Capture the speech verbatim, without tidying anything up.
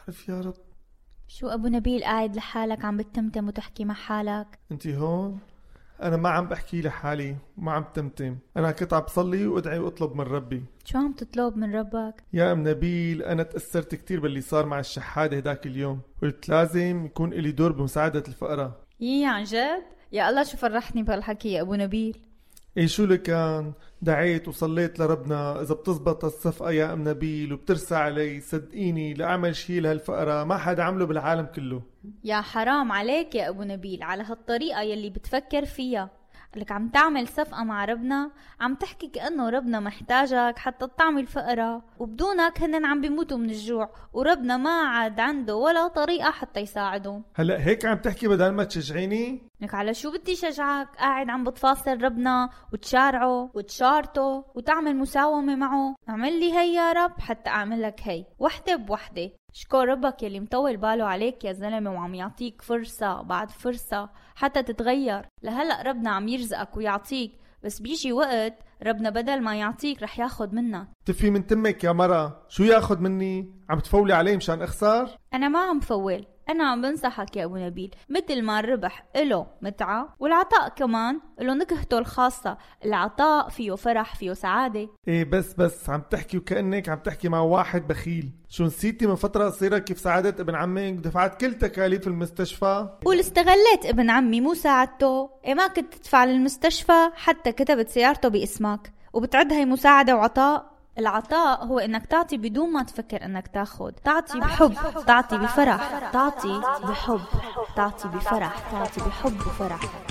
عارف يا رب. شو أبو نبيل قاعد لحالك عم بتتمتم وتحكي مع حالك؟ انتي هون؟ أنا ما عم بحكي لحالي وما عم تمتم، أنا كنت عم بصلي وأدعي وأطلب من ربي. شو عم تطلب من ربك؟ يا أم نبيل، أنا تأثرت كتير باللي صار مع الشحادة هداك اليوم، قلت لازم يكون إلي دور بمساعدة الفقراء. يي عن جد؟ يا الله شو فرحني بهالحكي يا أبو نبيل. ايه شو اللي كان؟ دعيت وصليت لربنا إذا بتزبط الصفقة يا أم نبيل وبترسى علي، صدقيني لأعمل شي لهالفقراء ما حدا عمله بالعالم كله. يا حرام عليك يا أبو نبيل على هالطريقة يلي بتفكر فيها. لك عم تعمل صفقة مع ربنا، عم تحكي كأنه ربنا محتاجك حتى تعمل فقرة، وبدونك هنن عم بيموتوا من الجوع، وربنا ما عاد عنده ولا طريقة حتى يساعدهم. هلأ هيك عم تحكي بدل ما تشجعيني؟ لك على شو بدي شجعك؟ قاعد عم بتفاصل ربنا وتشارعه وتشارته وتعمل مساومة معه. اعمل لي هي يا رب حتى اعمل لك هي، وحدة بوحدة. شكر ربك يلي مطول باله عليك يا زلمة وعم يعطيك فرصة بعد فرصة حتى تتغير. لهلأ ربنا عم يرزقك ويعطيك، بس بيجي وقت ربنا بدل ما يعطيك رح ياخد منك. تفي من تمك يا مرة، شو ياخد مني؟ عم تفولي علي مشان اخسر؟ انا ما عم فول، أنا عم بنصحك يا أبو نبيل. مثل ما الربح إله متعة، والعطاء كمان إله نكهته الخاصة. العطاء فيه فرح، فيه سعادة. إيه بس بس عم تحكي وكأنك عم تحكي مع واحد بخيل. شو نسيتي من فترة قصيرة كيف ساعدت ابن عمك دفعت كل تكاليف المستشفى؟ قول استغليت ابن عمي مو ساعدته. إيه ما كنت تدفع للمستشفى حتى كتبت سيارته باسمك وبتعد هي مساعدة وعطاء؟ العطاء هو انك تعطي بدون ما تفكر انك تاخد، تعطي بحب، تعطي بفرح، تعطي بحب، تعطي بفرح، تعطي بحب وفرح.